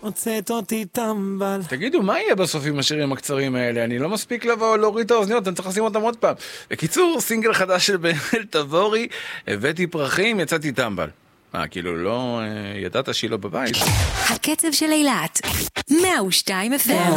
הוצאת אותי טמבל. תגידו, מה יהיה בסוף עם השירים הקצרים האלה? אני לא מספיק לבוא להוריד את האוזניות, אני צריך לשים אותם עוד פעם. בקיצור, סינגל חדש של בן אל תבורי, הבאתי פרחים, יצאתי טמבל. כאילו לא ידעת שהיא לא בבית. הקצב של אילת, 102 FM.